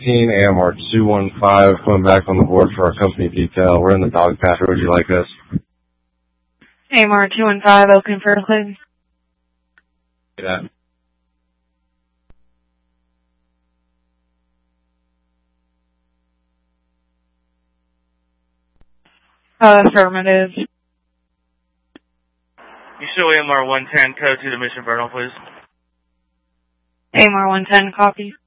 119, AMR 215, coming back on the board for our company detail. We're in the dog patch. Where would you like us? AMR 215, looking for a claim. Yeah. Affirmative. You show AMR 110, code to the Mission Vernal, please. AMR 110, copy.